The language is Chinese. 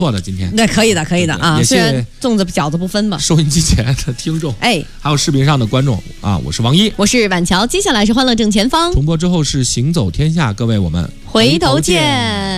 错的，今天那可以的，可以的啊。 也虽然粽子饺子不分吧。 收音机前的听众，还有视频上的观众啊，我是王一， 我是晚乔。接下来是欢乐正前方， 重播之后是行走天下，各位我们回头见。